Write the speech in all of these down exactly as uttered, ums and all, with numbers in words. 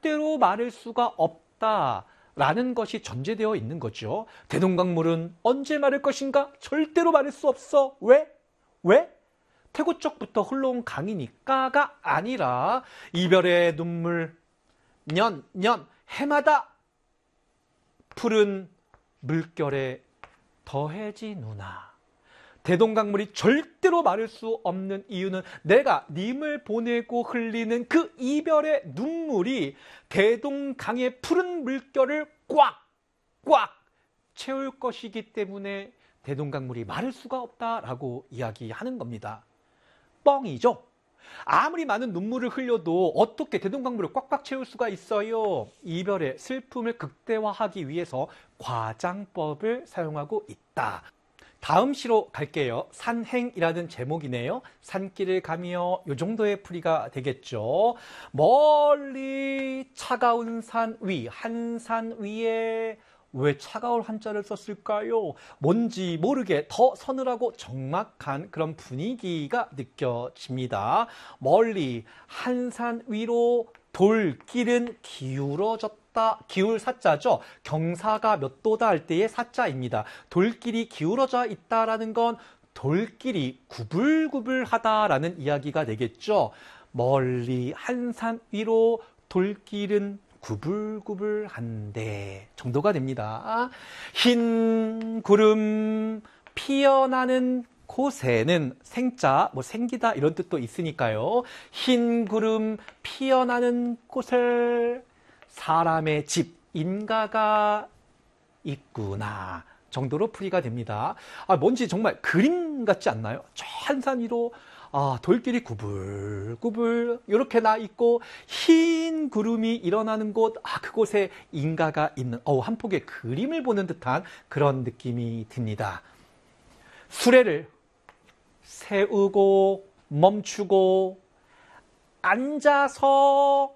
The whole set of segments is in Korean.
절대로 마를 수가 없다라는 것이 전제되어 있는 거죠. 대동강물은 언제 마를 것인가? 절대로 마를 수 없어. 왜? 왜? 태고 쪽부터 흘러온 강이니까가 아니라 이별의 눈물, 년, 년, 해마다 푸른 물결에 더해지누나. 대동강물이 절대로 마를 수 없는 이유는 내가 님을 보내고 흘리는 그 이별의 눈물이 대동강의 푸른 물결을 꽉, 꽉 채울 것이기 때문에 대동강물이 마를 수가 없다라고 이야기하는 겁니다. 뻥이죠. 아무리 많은 눈물을 흘려도 어떻게 대동강물을 꽉꽉 채울 수가 있어요? 이별의 슬픔을 극대화하기 위해서 과장법을 사용하고 있다. 다음 시로 갈게요. 산행이라는 제목이네요. 산길을 가며 이 정도의 풀이가 되겠죠. 멀리 차가운 산 위, 한 산 위에 왜 차가울 한자를 썼을까요? 뭔지 모르게 더 서늘하고 적막한 그런 분위기가 느껴집니다. 멀리 한산 위로 돌길은 기울어졌다. 기울 사자죠. 경사가 몇 도다 할 때의 사자입니다. 돌길이 기울어져 있다라는 건 돌길이 구불구불하다라는 이야기가 되겠죠. 멀리 한산 위로 돌길은 구불구불한데 정도가 됩니다. 흰 구름 피어나는 곳에는 생자, 뭐 생기다 이런 뜻도 있으니까요. 흰 구름 피어나는 곳에 사람의 집, 인가가 있구나 정도로 풀이가 됩니다. 아, 뭔지 정말 그림 같지 않나요? 저 한산 위로 아, 돌길이 구불구불 이렇게 나 있고 흰 구름이 일어나는 곳, 아, 그곳에 인가가 있는, 어우, 한 폭의 그림을 보는 듯한 그런 느낌이 듭니다. 수레를 세우고 멈추고 앉아서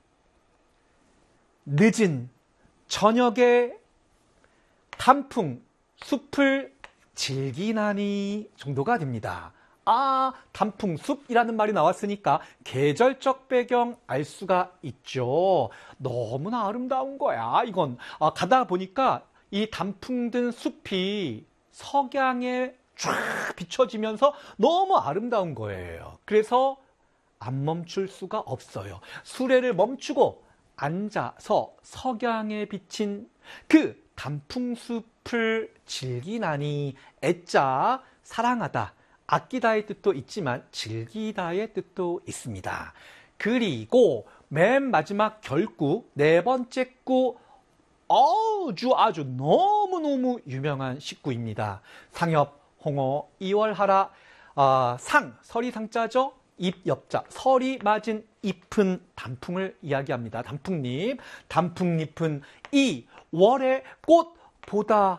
늦은 저녁에 단풍 숲을 즐기나니 정도가 됩니다. 아, 단풍숲이라는 말이 나왔으니까 계절적 배경 알 수가 있죠. 너무나 아름다운 거야. 이건 아, 가다 보니까 이 단풍 든 숲이 석양에 쫙 비춰지면서 너무 아름다운 거예요. 그래서 안 멈출 수가 없어요. 수레를 멈추고 앉아서 석양에 비친 그 단풍숲을 즐기나니 애자 사랑하다. 아끼다의 뜻도 있지만 즐기다의 뜻도 있습니다. 그리고 맨 마지막 결구, 네 번째 구, 아주 아주 너무너무 유명한 식구입니다. 상엽, 홍어, 이월하라, 아, 상, 설이 상자죠. 잎, 엽자, 설이 맞은 잎은 단풍을 이야기합니다. 단풍잎, 단풍잎은 이 월의 꽃보다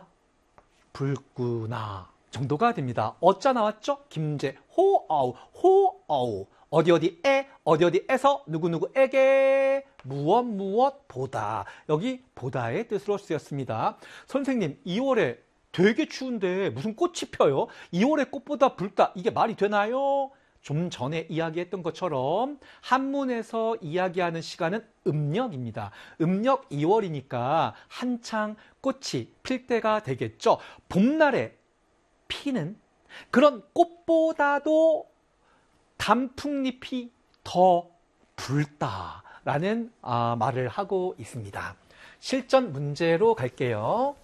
붉구나 정도가 됩니다. 어짜 나왔죠? 김제, 호아우, 호아우. 어디 어디에, 어디 어디에서, 누구누구에게, 무엇 무엇보다. 여기 보다의 뜻으로 쓰였습니다. 선생님, 이월에 되게 추운데 무슨 꽃이 펴요? 이월에 꽃보다 붉다. 이게 말이 되나요? 좀 전에 이야기했던 것처럼 한문에서 이야기하는 시간은 음력입니다. 음력 이월이니까 한창 꽃이 필 때가 되겠죠. 봄날에 피는 그런 꽃보다도 단풍잎이 더 붉다라는 아, 말을 하고 있습니다. 실전 문제로 갈게요.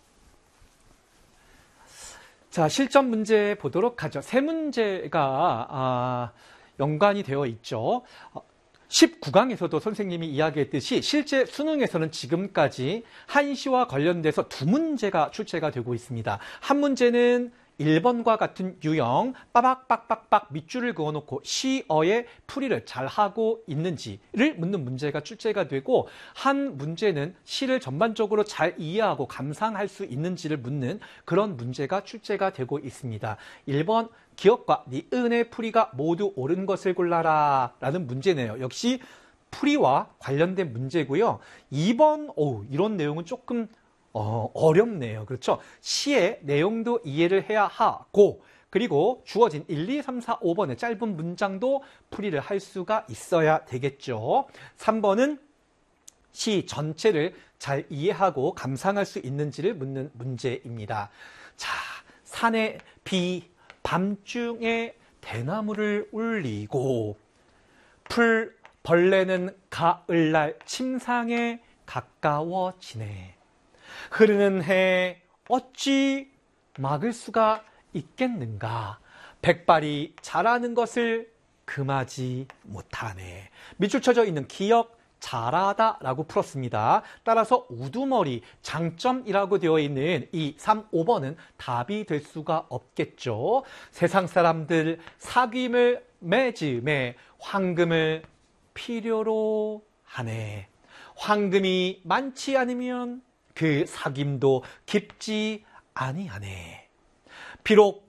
자, 실전 문제 보도록 하죠. 세 문제가 아, 연관이 되어 있죠. 십구 강에서도 선생님이 이야기했듯이 실제 수능에서는 지금까지 한시와 관련돼서 두 문제가 출제가 되고 있습니다. 한 문제는 일 번과 같은 유형, 빠박빡빡빡 밑줄을 그어놓고 시어의 풀이를 잘하고 있는지를 묻는 문제가 출제가 되고, 한 문제는 시를 전반적으로 잘 이해하고 감상할 수 있는지를 묻는 그런 문제가 출제가 되고 있습니다. 일 번 기억과 니은의 풀이가 모두 옳은 것을 골라라 라는 문제네요. 역시 풀이와 관련된 문제고요. 이 번 오, 이런 내용은 조금 어, 어렵네요. 그렇죠? 시의 내용도 이해를 해야 하고, 그리고 주어진 일, 이, 삼, 사, 오 번의 짧은 문장도 풀이를 할 수가 있어야 되겠죠. 삼 번은 시 전체를 잘 이해하고 감상할 수 있는지를 묻는 문제입니다. 자, 산에 비 밤중에 대나무를 울리고 풀 벌레는 가을날 침상에 가까워지네. 흐르는 해 어찌 막을 수가 있겠는가. 백발이 자라는 것을 금하지 못하네. 밑줄 쳐져 있는 기억 잘하다 라고 풀었습니다. 따라서 우두머리 장점이라고 되어 있는 이 삼, 오 번은 답이 될 수가 없겠죠. 세상 사람들 사귐을 맺음에 황금을 필요로 하네. 황금이 많지 않으면 그 사귐도 깊지 아니하네. 비록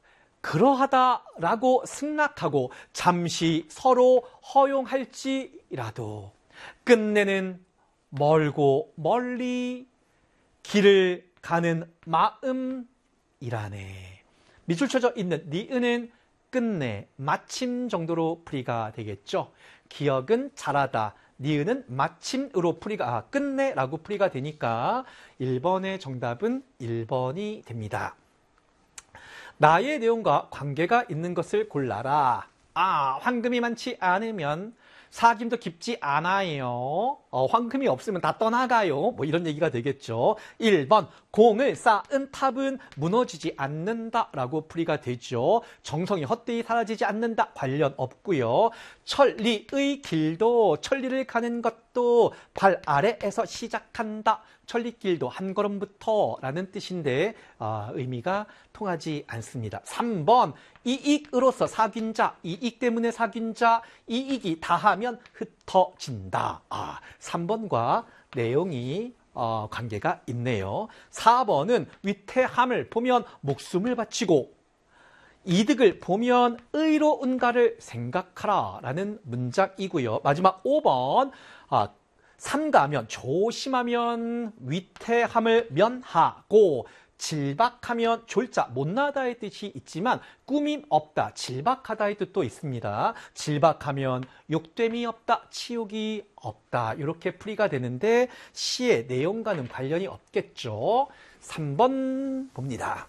그러하다라고 승낙하고 잠시 서로 허용할지라도 끝내는 멀고 멀리 길을 가는 마음이라네. 밑줄 쳐져 있는 니은은 끝내 마침 정도로 풀이가 되겠죠. 기억은 잘하다. 니은은 마침으로 풀이가, 아, 끝내라고 풀이가 되니까 일 번의 정답은 일 번이 됩니다. 나의 내용과 관계가 있는 것을 골라라. 아, 황금이 많지 않으면 사귐도 깊지 않아요. 어, 황금이 없으면 다 떠나가요. 뭐 이런 얘기가 되겠죠. 일 번, 공을 쌓은 탑은 무너지지 않는다라고 풀이가 되죠. 정성이 헛되이 사라지지 않는다. 관련 없고요. 천리의 길도, 천리를 가는 것도 발 아래에서 시작한다. 천리길도 한 걸음부터 라는 뜻인데 아, 의미가 통하지 않습니다. 삼 번, 이익으로서 사귄 자, 이익 때문에 사귄 자, 이익이 다하면 흩어진다. 아, 삼 번과 내용이 어, 관계가 있네요. 사 번은 위태함을 보면 목숨을 바치고 이득을 보면 의로운가를 생각하라 라는 문장이고요. 마지막 오 번, 아, 삼가하면 조심하면 위태함을 면하고 질박하면 졸자 못나다의 뜻이 있지만 꾸밈 없다, 질박하다의 뜻도 있습니다. 질박하면 욕됨이 없다, 치욕이 없다 이렇게 풀이가 되는데 시의 내용과는 관련이 없겠죠. 삼 번 봅니다.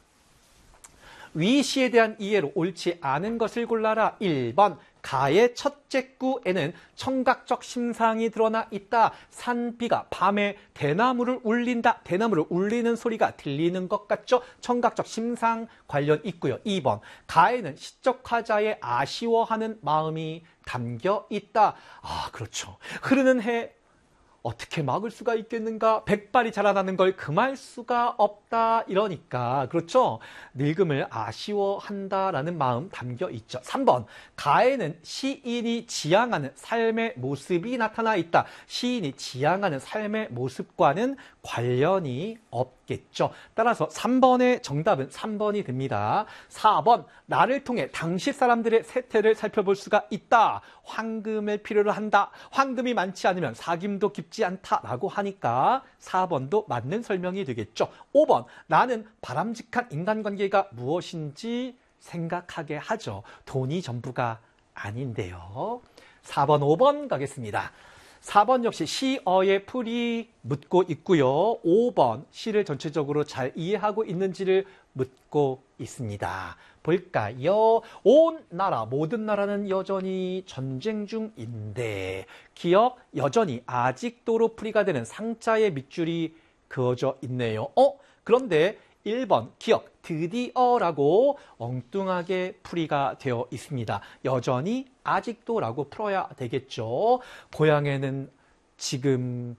위 시에 대한 이해로 옳지 않은 것을 골라라. 일 번, 가의 첫째 구에는 청각적 심상이 드러나 있다. 산비가 밤에 대나무를 울린다. 대나무를 울리는 소리가 들리는 것 같죠? 청각적 심상 관련 있고요. 이 번, 가에는 시적 화자의 아쉬워하는 마음이 담겨 있다. 아, 그렇죠. 흐르는 해 어떻게 막을 수가 있겠는가? 백발이 자라나는 걸 금할 수가 없다. 이러니까 그렇죠? 늙음을 아쉬워한다라는 마음 담겨 있죠. 삼 번, 가에는 시인이 지향하는 삶의 모습이 나타나 있다. 시인이 지향하는 삶의 모습과는 관련이 없겠죠. 따라서 삼 번의 정답은 삼 번이 됩니다. 사 번, 나를 통해 당시 사람들의 세태를 살펴볼 수가 있다. 황금을 필요로 한다. 황금이 많지 않으면 사귐도 깊지 않다라고 하니까 사 번도 맞는 설명이 되겠죠. 오 번, 나는 바람직한 인간관계가 무엇인지 생각하게 하죠. 돈이 전부가 아닌데요. 사 번, 오 번 가겠습니다. 사 번 역시 시어의 풀이 묻고 있고요. 오 번, 시를 전체적으로 잘 이해하고 있는지를 묻고 있습니다. 볼까요? 온 나라, 모든 나라는 여전히 전쟁 중인데 기억, 여전히, 아직도로 풀이가 되는 상자의 밑줄이 그어져 있네요. 어? 그런데 일 번, 기억, 드디어라고 엉뚱하게 풀이가 되어 있습니다. 여전히, 아직도라고 풀어야 되겠죠. 고향에는 지금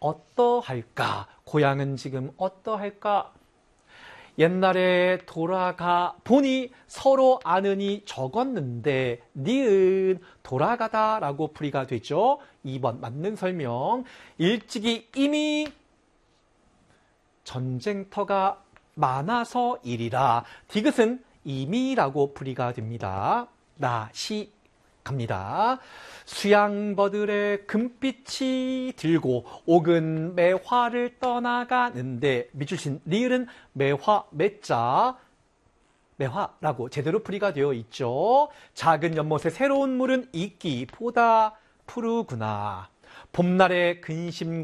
어떠할까? 고향은 지금 어떠할까? 옛날에 돌아가 보니 서로 아느니 적었는데 니은 돌아가다라고 풀이가 되죠. 이 번 맞는 설명. 일찍이 이미 전쟁터가 많아서 일이라. 디귿은 이미라고 풀이가 됩니다. 나시 갑니다. 수양버들의 금빛이 들고 옥은 매화를 떠나가는데 밑줄친 리을은 매화 매자 매화라고 제대로 풀이가 되어 있죠. 작은 연못에 새로운 물은 있기보다 푸르구나. 봄날의 근심